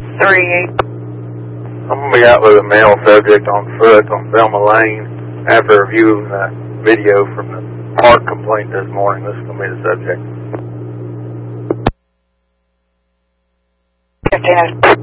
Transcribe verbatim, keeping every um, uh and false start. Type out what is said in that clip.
three eight. I'm going to be out with a male subject on foot on Selma Lane after reviewing the video from the park complaint this morning. This is going to be the subject. fifteen.